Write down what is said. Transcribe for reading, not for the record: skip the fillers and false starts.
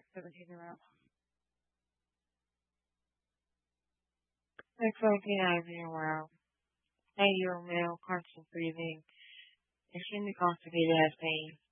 17 around. 6 around. 8 male, constant breathing, extremely constipated, has pain.